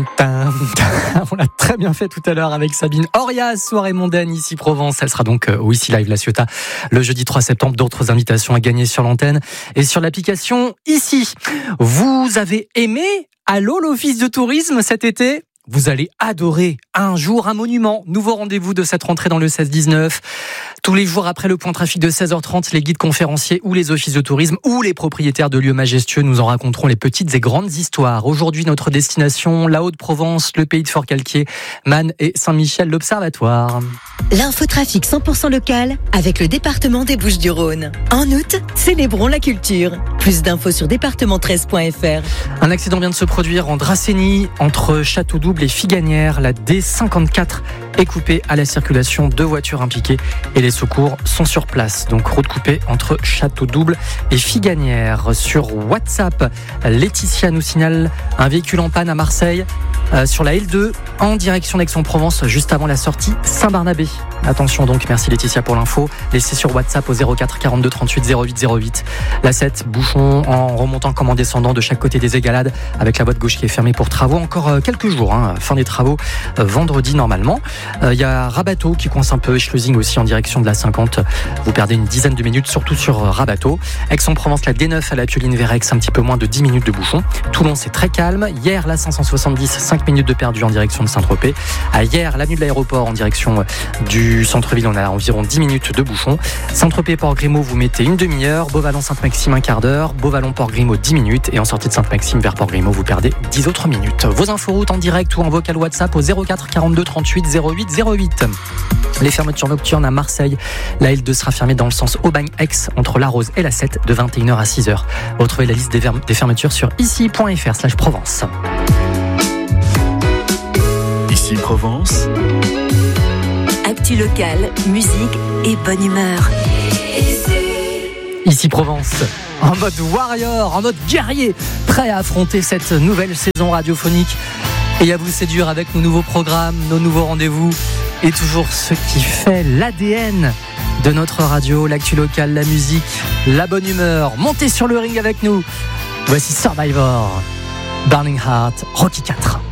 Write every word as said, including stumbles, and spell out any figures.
Tin, tin. On l'a très bien fait tout à l'heure avec Sabine Orias, soirée mondaine ici Provence. Elle sera donc au Ici Live La Ciotat le jeudi trois septembre. D'autres invitations à gagner sur l'antenne et sur l'application Ici. Vous avez aimé Allô l'Office de tourisme cet été ? Vous allez adorer Un jour, un monument. Nouveau rendez-vous de cette rentrée dans le seize dix-neuf. Tous les jours après le point trafic de seize heures trente, les guides conférenciers ou les offices de tourisme ou les propriétaires de lieux majestueux nous en raconteront les petites et grandes histoires. Aujourd'hui, notre destination, la Haute-Provence, le pays de Forcalquier, Man et Saint-Michel, l'Observatoire. L'infotrafic cent pour cent local avec le département des Bouches-du-Rhône. En août, célébrons la culture. Plus d'infos sur département treize point f r. Un accident vient de se produire en Dracénie, entre Château-Double et Figanières. La D cinquante-quatre est coupée à la circulation, deux voitures impliquées et les secours sont sur place. Donc route coupée entre Château-Double et Figanières. Sur WhatsApp, Laetitia nous signale un véhicule en panne à Marseille euh, sur la L deux en direction d'Aix-en-Provence juste avant la sortie Saint-Barnabé. Attention donc, merci Laetitia pour l'info. Laissez sur WhatsApp au zéro quatre quarante-deux trente-huit zéro huit zéro huit. La sept, bouchon en remontant comme en descendant de chaque côté des égalades avec la voie de gauche qui est fermée pour travaux. Encore quelques jours, hein, fin des travaux euh, vendredi normalement. Il euh, y a Rabateau qui coince un peu, Schleusing aussi en direction de la cinquante. Vous perdez une dizaine de minutes, surtout sur Rabateau. Aix-en-Provence, la D neuf à la Pioline vers Aix, un petit peu moins de dix minutes de bouchon. Toulon, c'est très calme. Hier, la cinq cent soixante-dix, cinq minutes de perdu en direction de Saint-Tropez. À hier, l'avenue de l'aéroport en direction du centre-ville, on a environ dix minutes de bouchon. Saint-Tropez-Port-Grimaud, vous mettez une demi-heure. Beauvallon-Sainte-Maxime, un quart d'heure. Beauvallon-Port-Grimaud, dix minutes. Et en sortie de Sainte-Maxime vers Port-Grimaud, vous perdez dix autres minutes. Vos inforoutes en direct ou en vocal WhatsApp au zéro quatre quarante-deux trente-huit zéro huit zéro huit. Les fermetures nocturnes à Marseille. La L deux sera fermée dans le sens Aubagne-Aix entre La Rose et la sept de vingt et une heures à six heures. Retrouvez la liste des, ver- des fermetures sur ici point f r slash Provence. Ici Provence. Actu locale, musique et bonne humeur. Ici Provence, en mode warrior, en mode guerrier, prêt à affronter cette nouvelle saison radiophonique et à vous séduire avec nos nouveaux programmes, nos nouveaux rendez-vous et toujours ce qui fait l'A D N de notre radio, l'actu locale, la musique, la bonne humeur. Montez sur le ring avec nous. Voici Survivor, Burning Heart, Rocky quatre.